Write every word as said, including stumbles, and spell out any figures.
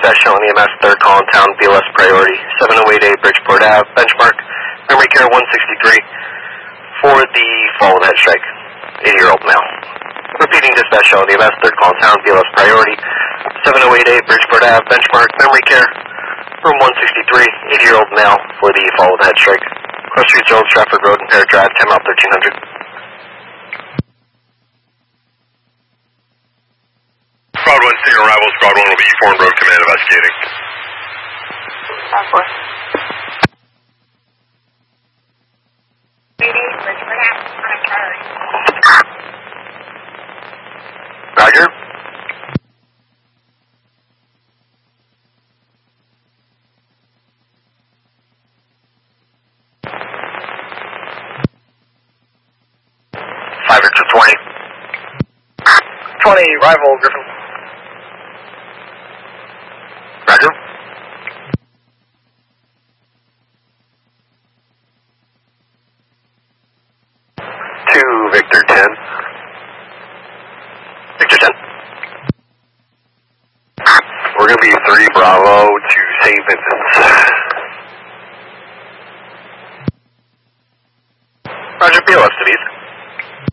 dispatch on E M S, third call in town, B L S priority, seven oh eight A Bridgeport Ave, benchmark, memory care one sixty-three, for the fall of head strike, eighty-year-old male. Repeating dispatch on E M S, third call in town, B L S priority, seven oh eight A Bridgeport Ave, benchmark, memory care, room one sixty-three, eighty-year-old male, for the fall of head strike. Cross Street Jones, Stratford Road, Impaired Drive, ten mile thirteen hundred. Squad one, seeing arrival, Squad one will be foreign road command investigating. Southwest. Roger. Five Victor twenty. twenty, rival, Griffin. Roger. Two Victor ten. Victor ten. We're going to be three Bravo to Saint Vincent's. Roger, P O S to these.